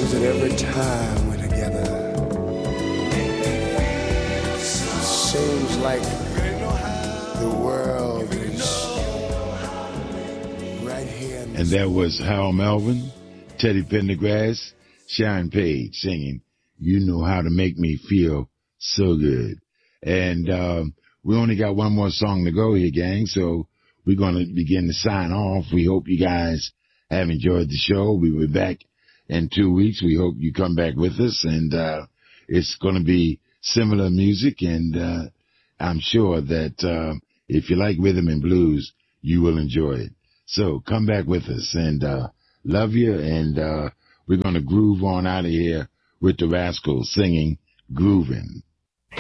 seems that every time we're together, it seems like the world is right here. And that was Harold Melvin, Teddy Pendergrass, Sharon Page singing "You Know How to Make Me Feel So Good." And we only got one more song to go here, gang, so we're going to begin to sign off. We hope you guys have enjoyed the show. We'll be back in 2 weeks. We hope you come back with us, and it's going to be similar music, and I'm sure that if you like rhythm and blues, you will enjoy it. So come back with us, and love you, and we're going to groove on out of here with the Rascals singing Groovin'.